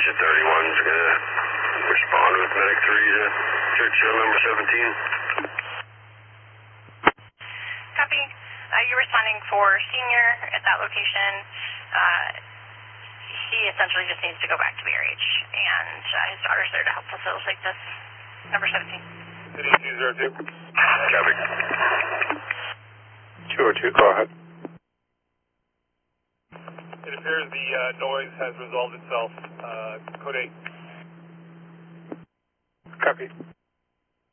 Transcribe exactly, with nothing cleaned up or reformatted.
Transit thirty-one's gonna respond with medic three to Churchill number seventeen. Copy. Uh, you're responding for senior at that location. Uh, he essentially just needs to go back to B R H, and uh, his daughter's there to help facilitate this. Number seventeen. City two zero two. Copy. two oh two, go ahead. It appears the uh, noise has resolved itself. Uh, code eight. Copy.